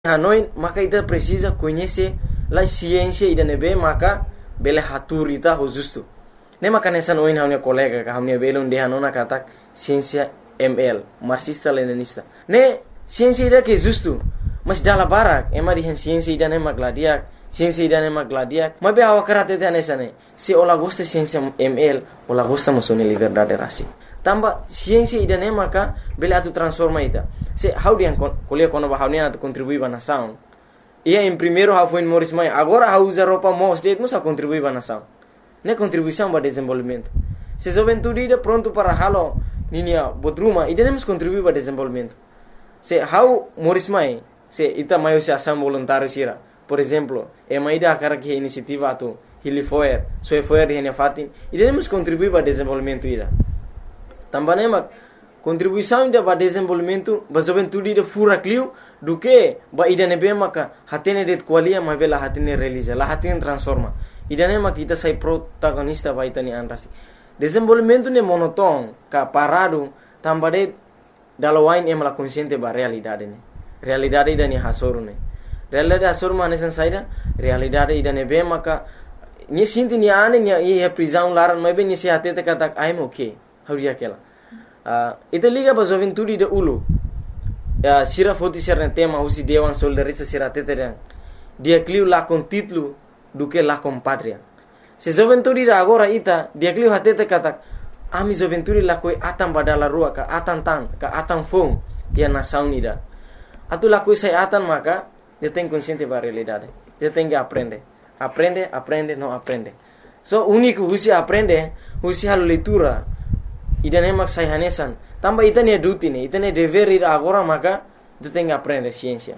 Hanoi, maka ita precisa conhecer a ciência ida nebe maka bele hatur ita ho justo. Ne maka nessa noin hamne colega ka hamne belon de hanona katak ciência ML, marxista leninista. Ne ciência ida que justo, mas dala barak ema di ciência ida ne magladiak, ciência ida ne magladiak. Mabe awakarate te nessa ne. Se ola gosta ciência ML, ola gosta mosone liberdade rasi. Tamba ciência ida ne maka bele atu transforma ita. Se how dia kuliah kono ba haunia atu contribui ba nação. Ia em primeiro how foi Morris Mai, agora how usa roupa mo state musa contribui ba nação. Ne contribuição ba desenvolvimento. Se juventude ida pronto para halo ninia bodruma ida nemos contribui ba desenvolvimento. Se how Morris Mai, se ita maio se ação voluntário sira. Por exemplo, e mai da cara que iniciativa atu Hilifoer, Soefoer di hanya fatin, ida nemos contribui ba desenvolvimento ida. Também mak contribuição ida ba desenvolvimento ba juventude ida fura clio do que ba ida nebe maka hatene det qualia ma bela hatene realiza la hatene transforma ida ne maka ita sai protagonista ba ita ni anrasi desenvolvimento ne monoton ka parado tambade dalawain em la consciente ba realidade ne realidade ida ni hasoru ne realidade hasoru manesan saida realidade ida nebe maka ni sinti ni ane ni e prisão laran ma be ni se hatete kata I'm okay hauria kela ita liga ba juventude de ulu sira foti serna tema usi dewan soldarista sira teteren dia cliu la con título do que la com patria se juventude de agora ita dia cliu hatete kata ami juventude la koi atan badala rua ka atan tan ka atan fong dia nação ida atu la koi sai atan maka dia tem consciente ba realidade dia tem que aprende não aprende so único usi aprende usi hal leitura ida nemak sai hanesan tamba ita ne duty ne ita ne dever ir agora maka tu tenga aprende ciência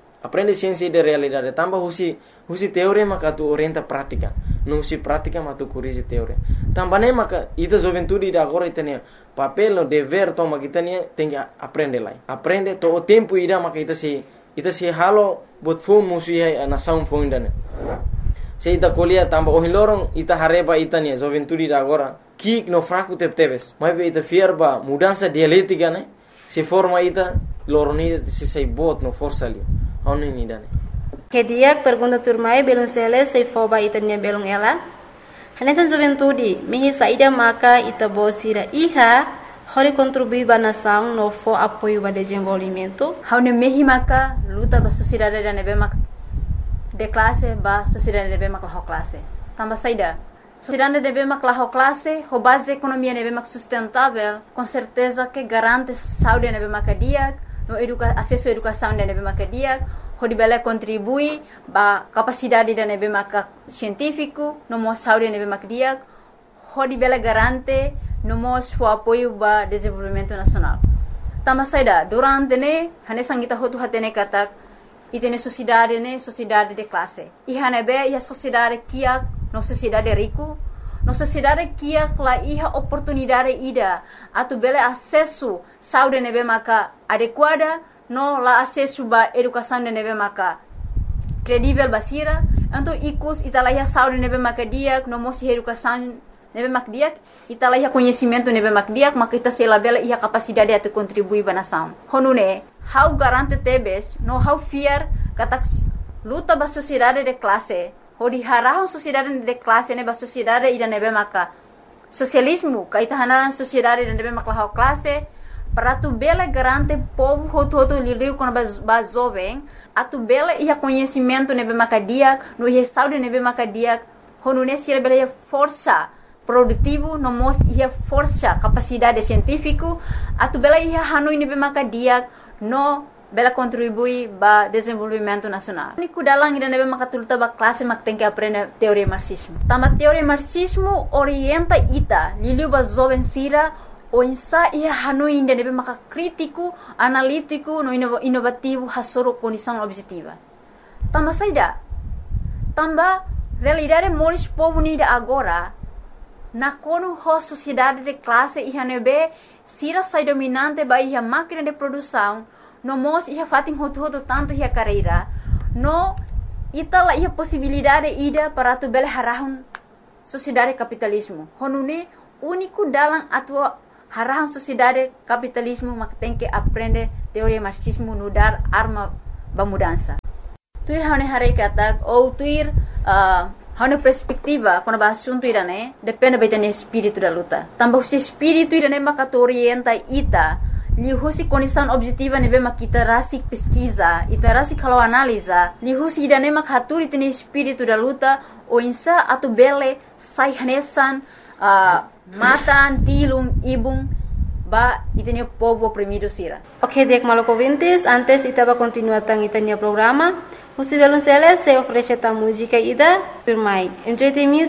de realidade tamba husi teoria maka tu orienta prática não usi prática mas tu corrige teoria tamba ne maka ita juventude ida agora ita ne papel no dever toma kita ne tenga aprende lai aprende to o tempo ida maka ita se halo bot fom musi ai nação fom indane se ita kolia tamba o hilorong ita hareba ita ne juventude ida agora kik no fraco tebes mas ita fierba mudança dialética né se forma ita loroni se sai bot no força ali oni ni dane que dia pergunta turmai belum sele se foba ita nya belum ela hanesan juventude mihi saida maka ita bosira iha hori contribuir ba nação no fo apoio ba desenvolvimento haune mihi maka luta ba sociedade da nebe maka de classe ba sociedade nebe maka ho classe tamba saida sociedade deve maklah classe, ho base economia deve mak sustentável, com certeza que garante saúde deve makadiak, no acesso à educação deve makadiak, ho dibele contribui ba capacidade deve mak científico, no mo saúde deve makadiak, ho dibele garante no mo o apoio ba desenvolvimento nacional. Tama saida durante ne hanesang kita hotu hatene katak itene sociedade de classe. Ihanebe ia sociedade kiak no sociedade rico, no sociedade que la iha oportunidade ida, atu bele acesso saúde nebe maka adequada, no la acesso ba educação de nebe maka credível basira, então ikus italaiha saúde nebe maka diak, no mosi educação nebe maka diak, italaiha conhecimento nebe maka diak, maka ita sela bele iha capacidade atu contribui ba nação. Honune, how garante tebes, no how fear katak luta ba sociedade de classe, hodi harahon sociedade de classe ne ba sociedade ida nebe maka socialismo kaita hanan sociedade ida nebe maka ha classe para tu bela garante povo hoto liu com ba jovem atu bela ia conhecimento nebe maka dia no ia saúde nebe maka dia honu ne sira bela força produtivo no mos ia força capacidade científico atu bela ia hanoi nebe maka dia no bela contribui ba desenvolvimento nacional. Ni kudalang ida nebe makatuluta ba klase mak tem que aprender teoria marxismo. Tama teoria marxismo orienta ita liliu ba jovem sira o insa ia hanui ida nebe maka crítico, analítico, no inovativo hasoro condição objetiva. Tama saida. Tamba realidade moris povo nida agora na kono ho sociedade de classe ia nebe sira sai dominante ba ia máquina de produção no mos ia fatin hotu tanto ia carreira no itala ia possibilidade ida para tu bele harahun sociedade capitalismo honune único dalam atua harahun sociedade capitalismo mak tem que aprender teoria marxismo no dar arma ba mudança. Tuir haune hare katak ou tuir haune perspectiva quando ba assunto irane depende betane espírito da luta. Tambah se espírito irane maka orienta ita lihusi condição objetiva nebe makita rasik pesquisa, ita rasik kalau analisa, lihusi irane mak haturi tene espírito da luta o insa atu bele sai hanesan matan tilum ibung ba itene povo oprimido sira. Ok, dek maloko ouvintes, antes itaba continuar tang itanya programa. Music Violonceles se ofrece ta música ida firmai. Enjoy the music.